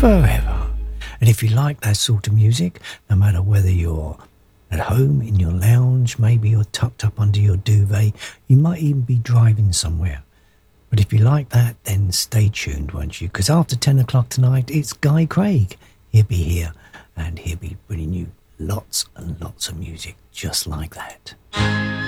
forever. And if you like that sort of music, no matter whether you're at home, in your lounge, maybe you're tucked up under your duvet, you might even be driving somewhere. But if you like that, then stay tuned, won't you? Because after 10 o'clock tonight, it's Guy Craig. He'll be here, and he'll be bringing you lots and lots of music just like that.